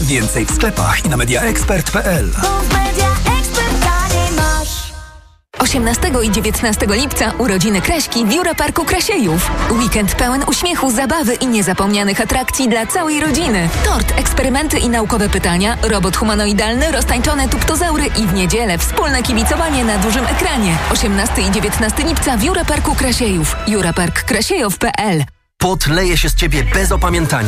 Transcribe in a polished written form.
Więcej w sklepach i na mediaexpert.pl. 18 i 19 lipca urodziny Kraśki w Europarku Krasiejów. Weekend pełen uśmiechu, zabawy i niezapomnianych atrakcji dla całej rodziny. Tort, eksperymenty i naukowe pytania, robot humanoidalny, roztańczone tuptozaury i w niedzielę wspólne kibicowanie na dużym ekranie. 18 i 19 lipca w Europarku Krasiejów. Europark Krasiejów.pl. Pot leje się z ciebie bez opamiętania.